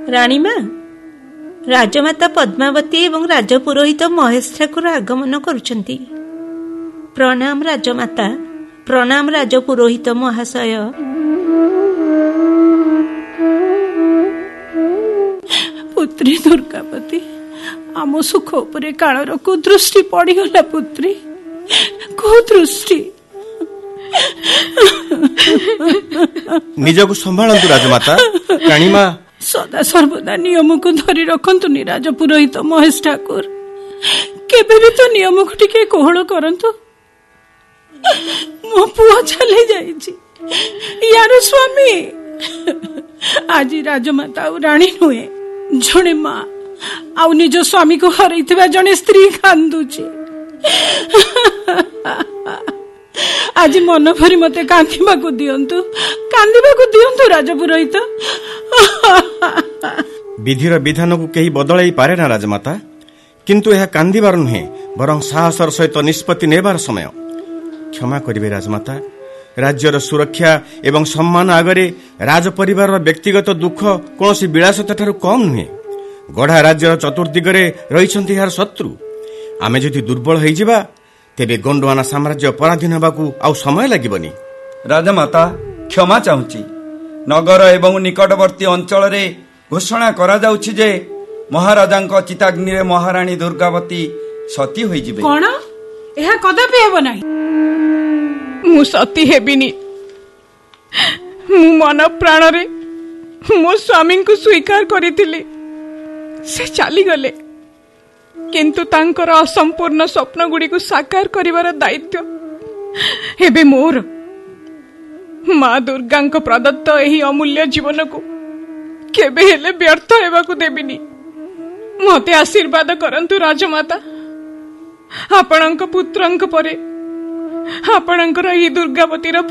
ରାଣୀମା, ରାଜମାତା ପଦ୍ମାବତୀ ଏବଂ ରାଜପୁରୋହିତ ମହେଶ ଠାକୁର ଆଗମନ କରୁଛନ୍ତି। ପ୍ରଣାମ ରାଜମାତା, ପ୍ରଣାମ ରାଜପୁରୋହିତ ମହାଶୟ। ପୁତ୍ରୀ ଦୁର୍ଗାବତୀ, ଆମ ସୁଖ ଉପରେ କାଳର କୁଦୃଷ୍ଟି ପଡ଼ିଗଲା। ପୁତ୍ରୀ, କୁଦୃଷ୍ଟି। ନିଜକୁ ସମ୍ଭାଳନ୍ତୁ ରାଜମାତା। ରାଣୀମା, ସଦା ସର୍ବଦା ନିୟମକୁ ଧରି ରଖନ୍ତୁନି ରାଜପୁରୋହିତ ମହେଶ ଠାକୁର। କେବେ ବି ତ ନିୟମକୁ ଟିକେ କୋହଳ କରନ୍ତୁ। ମୋ ପୁଅ ଚାଲି ଯାଇଛି, ୟାର ସ୍ୱାମୀ। ଆଜି ରାଜମାତା ଆଉ ରାଣୀ ନୁହେଁ, ଜଣେ ମା ଆଉ ନିଜ ସ୍ୱାମୀକୁ ହରାଇଥିବା ଜଣେ ସ୍ତ୍ରୀ କାନ୍ଦୁଛି। ଆଜି ମନ ଭରି ମତେ କାନ୍ଦିବାକୁ ଦିଅନ୍ତୁ, କାନ୍ଦିବାକୁ ଦିଅନ୍ତୁ ରାଜପୁରୋହିତ। ବିଧିର ବିଧାନକୁ କେହି ବଦଳାଇ ପାରେ ନା ରାଜମାତା, କିନ୍ତୁ ଏହା କାନ୍ଦିବାର ନୁହେଁ, ବରଂ ସାହସର ସହିତ ନିଷ୍ପତ୍ତି ନେବାର ସମୟ। କ୍ଷମା କରିବେ ରାଜମାତା, ରାଜ୍ୟର ସୁରକ୍ଷା ଏବଂ ସମ୍ମାନ ଆଗରେ ରାଜପରିବାରର ବ୍ୟକ୍ତିଗତ ଦୁଃଖ କୌଣସି ବିଳାସତା ଠାରୁ କମ୍ ନୁହେଁ। ଗଢ଼ା ରାଜ୍ୟର ଚତୁର୍ଦିଗରେ ରହିଛନ୍ତି ଏହାର ଶତ୍ରୁ। ଆମେ ଯଦି ଦୁର୍ବଳ ହୋଇଯିବା, ତେବେ ଗଣ୍ଡୱାନା ସାମ୍ରାଜ୍ୟ ପରାଧୀନ ହେବାକୁ ଆଉ ସମୟ ଲାଗିବନି। ରାଜମାତା, କ୍ଷମା ଚାହୁଁଛି। ନଗର ଏବଂ ନିକଟବର୍ତ୍ତୀ ଅଞ୍ଚଳରେ ଘୋଷଣା କରାଯାଉଛି ଯେ ମହାରାଜାଙ୍କ ଚିତାଗ୍ନିରେ ମହାରାଣୀ ଦୁର୍ଗାବତୀ ସତୀ ହୋଇଯିବେ। କଣ? ଏହା କଦାପି ହେବ ନାହିଁ। ମୁଁ ସତୀ ହେବିନି। ମୁଁ ମନ ପ୍ରାଣରେ ମୋ ସ୍ୱାମୀଙ୍କୁ ସ୍ୱୀକାର କରିଥିଲି। ସେ ଚାଲିଗଲେ, କିନ୍ତୁ ତାଙ୍କର ଅସମ୍ପୂର୍ଣ୍ଣ ସ୍ୱପ୍ନ ଗୁଡ଼ିକୁ ସାକାର କରିବାର ଦାୟିତ୍ୱ ଏବେ ମୋର। ମା ଦୁର୍ଗାଙ୍କ ପ୍ରଦତ୍ତ ଏହି ଅମୂଲ୍ୟ ଜୀବନକୁ କେବେ ହେଲେ ବ୍ୟର୍ଥ ହେବାକୁ ଦେବିନି। ମତେ ଆଶୀର୍ବାଦ କରନ୍ତୁ ରାଜମାତା। ଆପଣଙ୍କ ପୁତ୍ରଙ୍କ ପରେ ଆପଣଙ୍କର ଏହି ଦୁର୍ଗାବତୀର